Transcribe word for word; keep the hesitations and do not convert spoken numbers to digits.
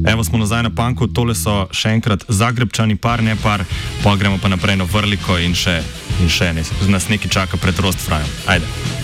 Evo smo nazaj na Punku, tole so še enkrat Zagrebčani, par, ne par, pa gremo pa naprej na Vrliko in še, in še ne, nas nekaj čaka pred Rostfrajem. Ajde.